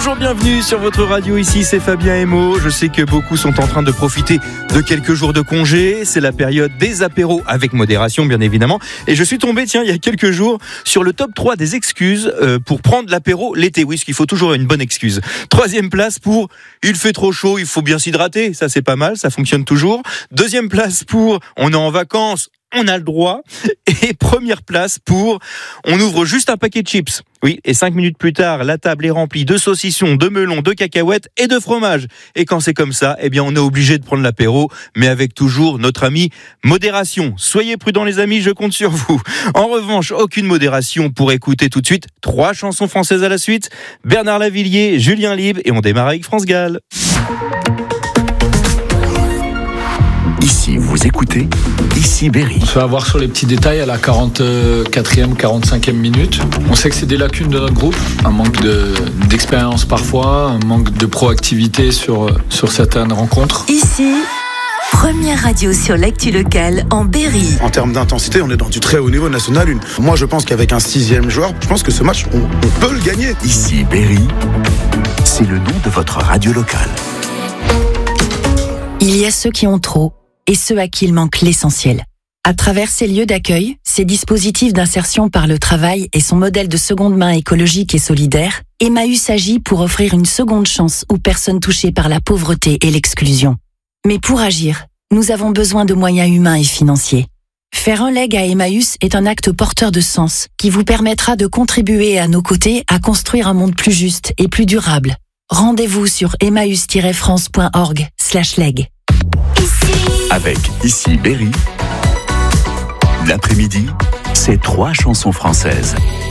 Bonjour, bienvenue sur votre radio, ici c'est Fabien Emo. Je sais que beaucoup sont en train de profiter de quelques jours de congé. C'est la période des apéros avec modération bien évidemment. Et je suis tombé, il y a quelques jours, sur le top 3 des excuses pour prendre l'apéro l'été. Oui, parce qu'il faut toujours une bonne excuse. 3e place pour il fait trop chaud, il faut bien s'hydrater. Ça c'est pas mal, ça fonctionne toujours. 2e place pour on est en vacances, on a le droit. Et 1re place pour on ouvre juste un paquet de chips. Oui, et 5 minutes plus tard, la table est remplie de saucissons, de melons, de cacahuètes et de fromage. Et quand c'est comme ça, on est obligé de prendre l'apéro, mais avec toujours notre ami modération. Soyez prudents les amis, je compte sur vous. En revanche, aucune modération pour écouter tout de suite 3 chansons françaises à la suite. Bernard Lavilliers, Julien Libre et on démarre avec France Gall. Ici, vous écoutez, ici Berry. On se fait avoir sur les petits détails à la 44e, 45e minute. On sait que c'est des lacunes de notre groupe, un manque d'expérience parfois, un manque de proactivité sur certaines rencontres. Ici, première radio sur l'actu locale en Berry. En termes d'intensité, on est dans du très haut niveau national 1. Moi, je pense qu'avec un 6e joueur, je pense que ce match, on peut le gagner. Ici Berry, c'est le nom de votre radio locale. Il y a ceux qui ont trop et ceux à qui il manque l'essentiel. À travers ces lieux d'accueil, ces dispositifs d'insertion par le travail et son modèle de seconde main écologique et solidaire, Emmaüs agit pour offrir une seconde chance aux personnes touchées par la pauvreté et l'exclusion. Mais pour agir, nous avons besoin de moyens humains et financiers. Faire un leg à Emmaüs est un acte porteur de sens qui vous permettra de contribuer à nos côtés à construire un monde plus juste et plus durable. Rendez-vous sur emmaüs-france.org/leg. Avec Ici Berry, l'après-midi, c'est 3 chansons françaises.